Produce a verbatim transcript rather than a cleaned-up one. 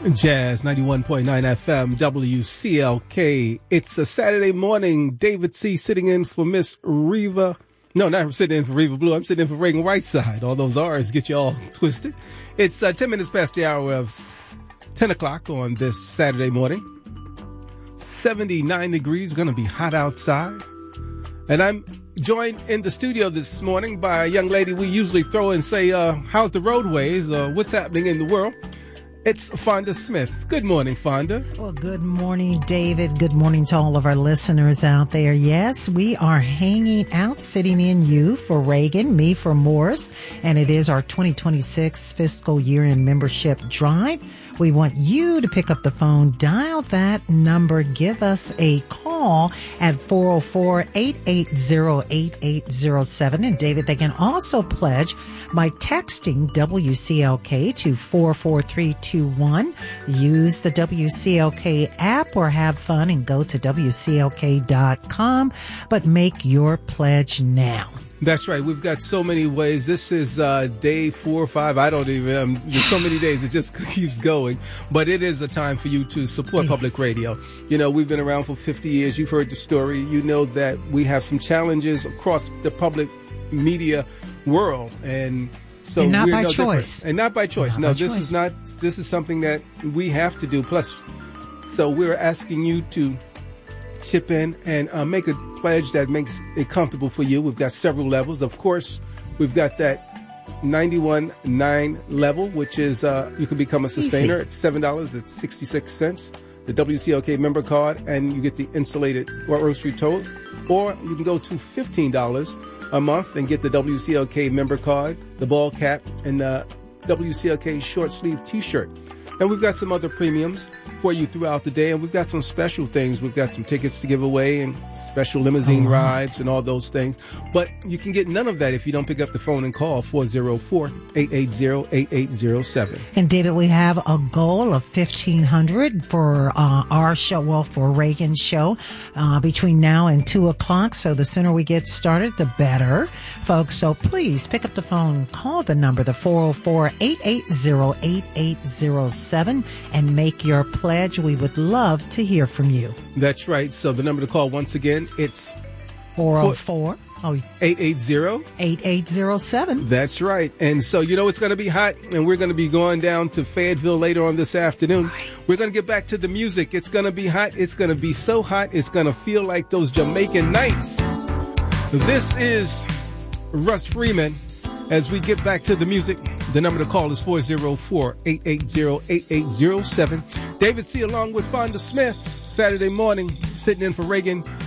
Jazz ninety-one point nine F M, W C L K. It's a Saturday morning. David C. sitting in for Miss Reva. No, not sitting in for Reva Blue. I'm sitting in for Reagan Whiteside. All those R's get you all twisted. It's uh, ten minutes past the hour of ten o'clock on this Saturday morning. seventy-nine degrees, going to be hot outside. And I'm joined in the studio this morning by a young lady we usually throw and say, uh, how's the roadways, or what's happening in the world? It's Fonda Smith. Good morning, Fonda. Well, good morning, David. Good morning to all of our listeners out there. Yes, we are hanging out, sitting in you for Reagan, me for Morris, and it is our twenty twenty-six fiscal year-end membership drive. We want you to pick up the phone, dial that number, give us a call at four oh four, eight eight zero, eight eight zero seven. And David, they can also pledge by texting W C L K to four four three two one. Use the W C L K app or have fun and go to W C L K dot com. But make your pledge now. That's right. We've got so many ways. This is uh, day four or five. I don't even, um, there's so many days. It just keeps going. But it is a time for you to support yes. public radio. You know, we've been around for fifty years. You've heard the story. You know that we have some challenges across the public media world. And so and not we're by no choice. Different. And not by choice. Not no, by this choice. is not, this is something that we have to do. Plus, so we're asking you to chip in and uh, make a pledge that makes it comfortable for you. We've got several levels. Of course, we've got that ninety-one point nine level, which is uh, you can become a sustainer. Easy. It's seven dollars and sixty-six cents. The W C L K member card, and you get the insulated grocery tote. Or you can go to fifteen dollars a month and get the W C L K member card, the ball cap, and the W C L K short sleeve T-shirt. And we've got some other premiums for you throughout the day, and we've got some special things. We've got some tickets to give away and special limousine oh, wow. rides and all those things. But you can get none of that if you don't pick up the phone and call four oh four, eight eight zero, eight eight zero seven. And David, we have a goal of fifteen hundred for uh, our show, well, for Reagan's show, uh, between now and two o'clock. So the sooner we get started, the better, folks. So please pick up the phone, call the number, the four oh four, eight eight zero, eight eight zero seven, and make your pledge. We would love to hear from you. That's right. So the number to call once again, it's four oh four, eight eight zero, eight eight zero seven. That's right. And so you know it's going to be hot, and we're going to be going down to Fayetteville later on this afternoon. Right. We're going to get back to the music. It's going to be hot. It's going to be so hot. It's going to feel like those Jamaican nights. This is Russ Freeman. As we get back to the music, the number to call is four oh four, eight eight zero, eight eight zero seven. David C. along with Fonda Smith, Saturday morning, sitting in for Reagan.